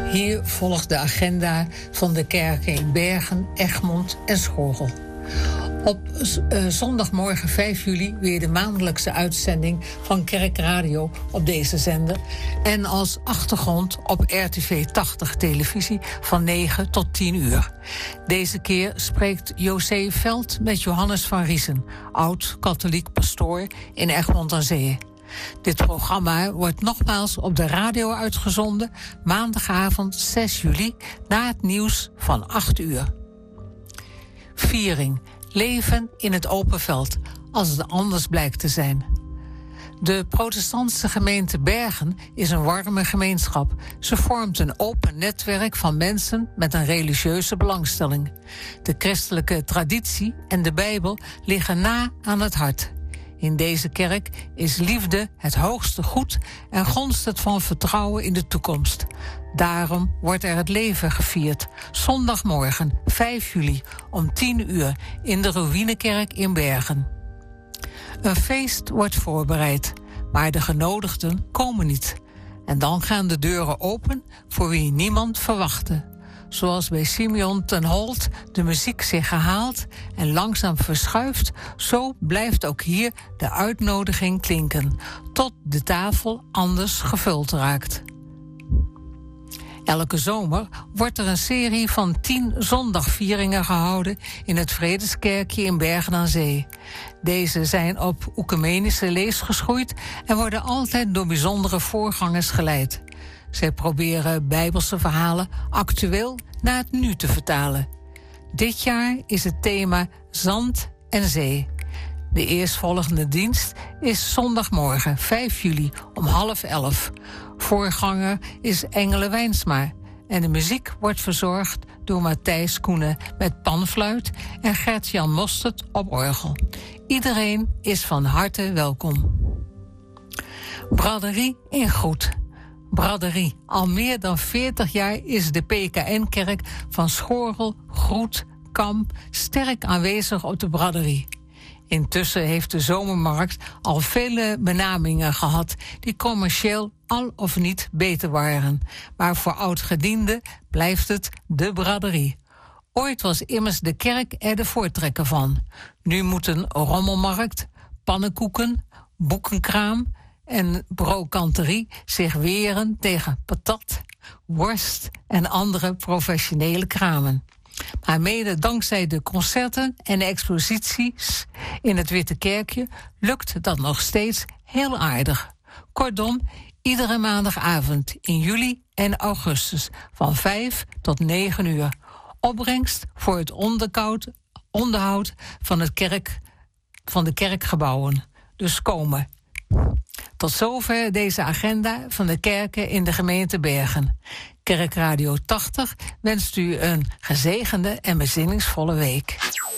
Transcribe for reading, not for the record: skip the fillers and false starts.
Hier volgt de agenda van de kerken in Bergen, Egmond en Schorrel. Op zondagmorgen 5 juli weer de maandelijkse uitzending van Kerkradio op deze zender. En als achtergrond op RTV 80 televisie van 9 tot 10 uur. Deze keer spreekt José Veld met Johannes van Riesen, oud-katholiek pastoor in Egmond aan Zee. Dit programma wordt nogmaals op de radio uitgezonden, maandagavond 6 juli, na het nieuws van 8 uur. Viering. Leven in het open veld, als het anders blijkt te zijn. De protestantse gemeente Bergen is een warme gemeenschap. Ze vormt een open netwerk van mensen met een religieuze belangstelling. De christelijke traditie en de Bijbel liggen na aan het hart. In deze kerk is liefde het hoogste goed en gonst het van vertrouwen in de toekomst. Daarom wordt er het leven gevierd. Zondagmorgen 5 juli om 10 uur in de Ruïnekerk in Bergen. Een feest wordt voorbereid, maar de genodigden komen niet. En dan gaan de deuren open voor wie niemand verwachtte. Zoals bij Simeon ten Holt de muziek zich herhaalt en langzaam verschuift, zo blijft ook hier de uitnodiging klinken, tot de tafel anders gevuld raakt. Elke zomer wordt er een serie van 10 zondagvieringen gehouden in het Vredeskerkje in Bergen aan Zee. Deze zijn op oecumenische lees geschoeid en worden altijd door bijzondere voorgangers geleid. Zij proberen Bijbelse verhalen actueel naar het nu te vertalen. Dit jaar is het thema Zand en Zee. De eerstvolgende dienst is zondagmorgen 5 juli om 10:30. Voorganger is Engele Wijnsma en de muziek wordt verzorgd door Matthijs Koenen met panfluit en Gert-Jan Mostert op orgel. Iedereen is van harte welkom. Braderie in Groet. Braderie. Al meer dan 40 jaar is de PKN-kerk van Schorrel, Groet, Kamp sterk aanwezig op de braderie. Intussen heeft de zomermarkt al vele benamingen gehad die commercieel al of niet beter waren. Maar voor oudgedienden blijft het de braderie. Ooit was immers de kerk er de voortrekker van. Nu moeten rommelmarkt, pannenkoeken, boekenkraam en brokanterie zich weren tegen patat, worst en andere professionele kramen. Maar mede dankzij de concerten en de exposities in het Witte Kerkje lukt dat nog steeds heel aardig. Kortom, iedere maandagavond in juli en augustus van 5 tot 9 uur. Opbrengst voor het onderhoud van de kerkgebouwen. Dus komen. Tot zover deze agenda van de kerken in de gemeente Bergen. Kerkradio 80 wenst u een gezegende en bezinningsvolle week.